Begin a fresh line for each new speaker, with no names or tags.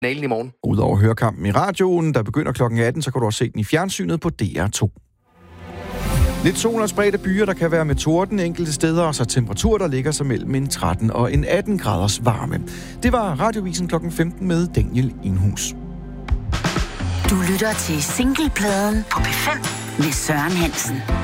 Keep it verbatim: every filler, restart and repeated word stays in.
Nalen i morgen.
Udover at høre kampen i radioen, der begynder klokken atten, så kan du også se den i fjernsynet på D R to. Lidt sol og spredte byer, der kan være med torden enkelte steder, og så temperatur, der ligger sig mellem en tretten og en atten graders varme. Det var Radiovisen klokken femten med Daniel Indhus.
Du lytter til Singlepladen på P fem med Søren Hansen.